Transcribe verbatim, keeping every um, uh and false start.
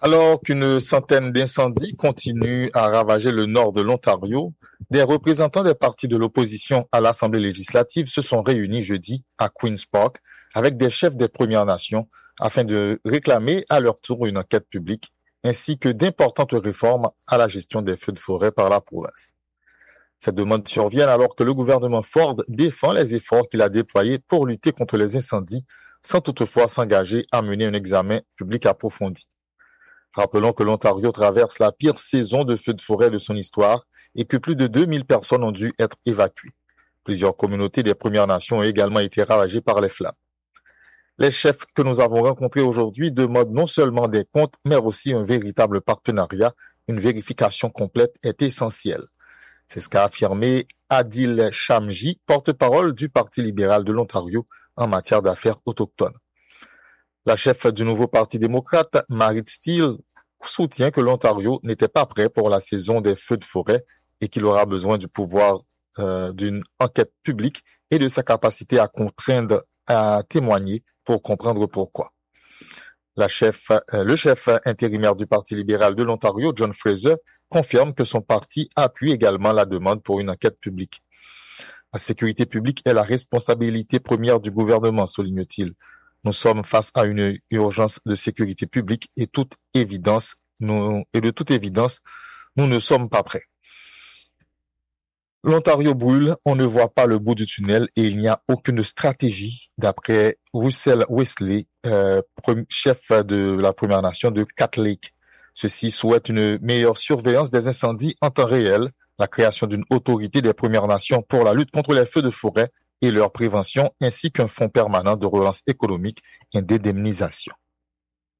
Alors qu'une centaine d'incendies continuent à ravager le nord de l'Ontario, des représentants des partis de l'opposition à l'Assemblée législative se sont réunis jeudi à Queen's Park avec des chefs des Premières Nations afin de réclamer à leur tour une enquête publique ainsi que d'importantes réformes à la gestion des feux de forêt par la province. Ces demandes surviennent alors que le gouvernement Ford défend les efforts qu'il a déployés pour lutter contre les incendies sans toutefois s'engager à mener un examen public approfondi. Rappelons que l'Ontario traverse la pire saison de feux de forêt de son histoire et que plus de deux mille personnes ont dû être évacuées. Plusieurs communautés des Premières Nations ont également été ravagées par les flammes. Les chefs que nous avons rencontrés aujourd'hui demandent non seulement des comptes, mais aussi un véritable partenariat. Une vérification complète est essentielle. C'est ce qu'a affirmé Adil Shamji, porte-parole du Parti libéral de l'Ontario en matière d'affaires autochtones. La chef du nouveau Parti démocrate, Marit Steele, soutient que l'Ontario n'était pas prêt pour la saison des feux de forêt et qu'il aura besoin du pouvoir euh, d'une enquête publique et de sa capacité à contraindre à témoigner pour comprendre pourquoi. La chef, euh, le chef intérimaire du Parti libéral de l'Ontario, John Fraser, confirme que son parti appuie également la demande pour une enquête publique. La sécurité publique est la responsabilité première du gouvernement, souligne-t-il. Nous sommes face à une urgence de sécurité publique et, toute évidence, nous, et de toute évidence, nous ne sommes pas prêts. L'Ontario brûle, on ne voit pas le bout du tunnel et il n'y a aucune stratégie, d'après Russell Wesley, euh, chef de la Première Nation de Cat Lake. Ceux-ci souhaitent une meilleure surveillance des incendies en temps réel, la création d'une autorité des Premières Nations pour la lutte contre les feux de forêt et leur prévention, ainsi qu'un fonds permanent de relance économique et d'indemnisation.